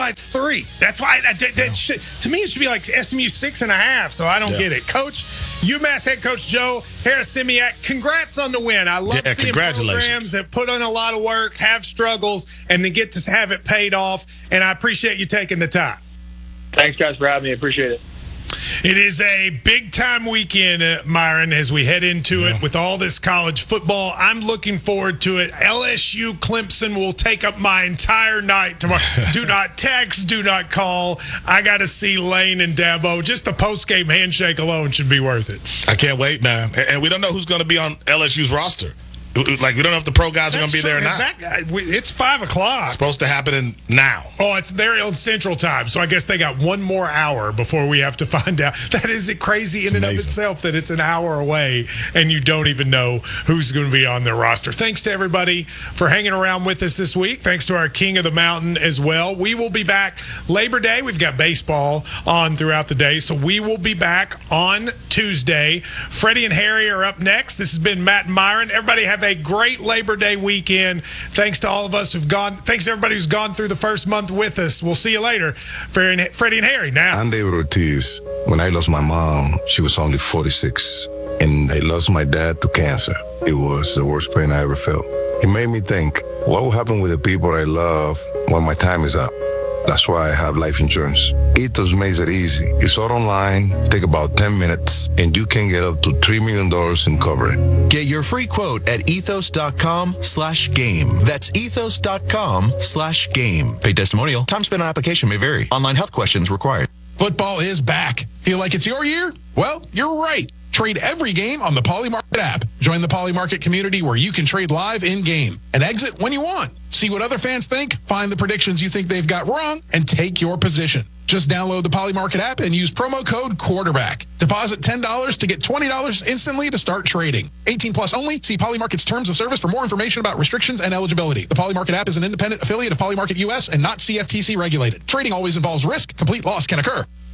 why it's 3. That's why to me it should be like SMU 6.5. So I don't get it. Coach, UMass head coach Joe Harris-Simiak, congrats on the win. I love seeing programs that put on a lot of work, have struggles, and then get to have it paid off. And I appreciate you taking the time. Thanks, guys, for having me. I appreciate it. It is a big-time weekend, Myron, as we head into it with all this college football. I'm looking forward to it. LSU Clemson will take up my entire night tomorrow. Do not text, do not call. I got to see Lane and Dabo. Just the post-game handshake alone should be worth it. I can't wait, man. And we don't know who's going to be on LSU's roster. Like, we don't know if the pro guys are going to be there or not. It's 5 o'clock. It's supposed to happen now. Oh, it's there on Central Time, so I guess they got one more hour before we have to find out. That is crazy in and of itself that it's an hour away and you don't even know who's going to be on their roster. Thanks to everybody for hanging around with us this week. Thanks to our King of the Mountain as well. We will be back Labor Day. We've got baseball on throughout the day, so we will be back on Tuesday. Freddie and Harry are up next. This has been Matt and Myron. Everybody have a great Labor Day weekend. Thanks to all of us thanks to everybody who's gone through the first month with us. We'll see you later. Freddie and Harry now. I'm David Ortiz. When I lost my mom, she was only 46. And I lost my dad to cancer. It was the worst pain I ever felt. It made me think, what will happen with the people I love when my time is up? That's why I have life insurance. Ethos makes it easy. It's all online, take about 10 minutes, and you can get up to $3 million in coverage. Get your free quote at ethos.com/game. That's ethos.com/game. Paid testimonial. Time spent on application may vary. Online health questions required. Football is back. Feel like it's your year? Well, you're right. Trade every game on the Polymarket app. Join the Polymarket community where you can trade live in-game and exit when you want. See what other fans think, find the predictions you think they've got wrong, and take your position. Just download the Polymarket app and use promo code QUARTERBACK. Deposit $10 to get $20 instantly to start trading. 18 plus only. See Polymarket's terms of service for more information about restrictions and eligibility. The Polymarket app is an independent affiliate of Polymarket US and not CFTC regulated. Trading always involves risk. Complete loss can occur.